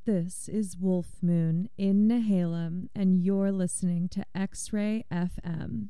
This is Wolf Moon in Nehalem, and you're listening to X-Ray FM.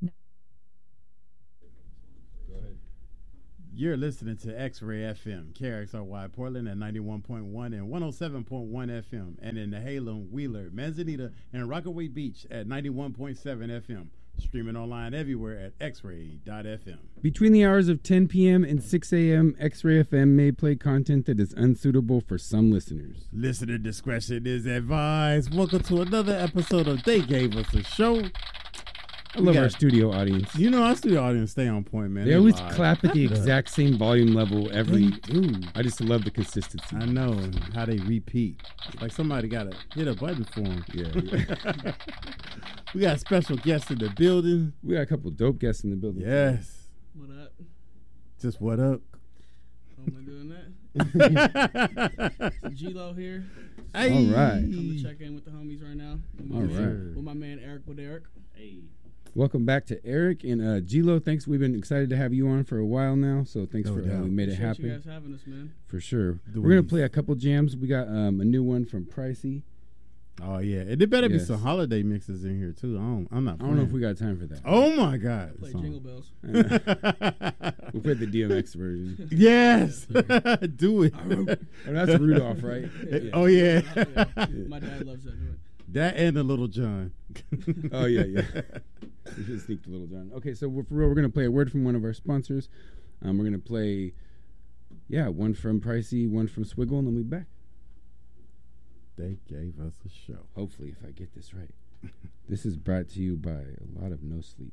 Go ahead. You're listening to X-Ray FM, KXRY Portland at 91.1 and 107.1 FM, and in Nehalem, Wheeler, Manzanita, and Rockaway Beach at 91.7 FM. Streaming online everywhere at xray.fm. Between the hours of 10 p.m. and 6 a.m., X-Ray FM may play content that is unsuitable for some listeners. Listener discretion is advised. Welcome to another episode of They Gave Us a Show. I love our studio audience. You know, our studio audience stay on point, man. They always clap at the exact same volume level every... I just love the consistency. I know how they repeat. Like somebody got to hit a button for them. Yeah. We got special guests in the building. We got a couple dope guests in the building. Yes. What up? Just what up? How am I doing that? G-Lo here. Hey. All right. Come to check in with the homies right now. All right. With my man Eric with Eric. Hey. Welcome back to Eric and G-Lo. Thanks. We've been excited to have you on for a while now, so thanks for we made it happen. You guys having us, man. For sure. We're going to play a couple jams. We got a new one from Pricey. Oh, yeah. And there better be some holiday mixes in here, too. I don't know if we got time for that. Oh, my God. Play Jingle Bells. We'll play the DMX version. Yes. Do it. Oh, that's Rudolph, right? Yeah. Oh, yeah. My dad loves that joint. That and the Little John. Oh, yeah. We should sneak the Little John. Okay, so for real, we're going to play a word from one of our sponsors. We're going to play, one from Pricey, one from Swiggle, and then we'll be back. They gave us a show. Hopefully, if I get this right. This is brought to you by a lot of no sleep.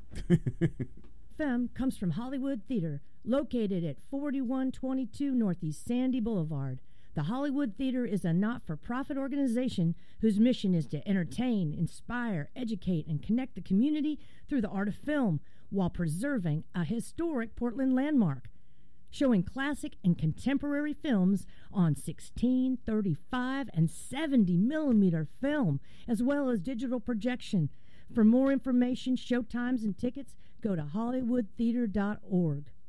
FM comes from Hollywood Theater, located at 4122 Northeast Sandy Boulevard. The Hollywood Theater is a not-for-profit organization whose mission is to entertain, inspire, educate, and connect the community through the art of film while preserving a historic Portland landmark. Showing classic and contemporary films on 16, 35, and 70 millimeter film, as well as digital projection. For more information, showtimes, and tickets, go to hollywoodtheater.org.